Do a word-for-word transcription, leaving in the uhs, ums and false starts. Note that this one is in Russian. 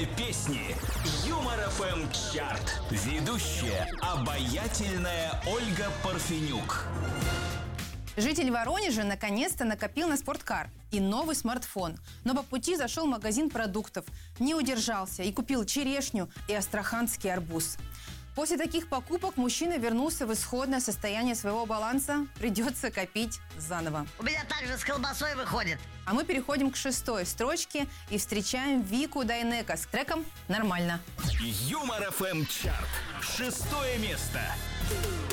Лучшие песни. Юмор эф эм Чарт. Ведущая обаятельная Ольга Парфенюк. Житель Воронежа наконец-то накопил на спорткар и новый смартфон. Но по пути зашел в магазин продуктов, не удержался и купил черешню и астраханский арбуз. После таких покупок мужчина вернулся в исходное состояние своего баланса. Придется копить заново. У меня также с колбасой выходит. А мы переходим к шестой строчке и встречаем Вику Дайнеко с треком «Нормально». Юмор эф эм Чарт. Шестое место.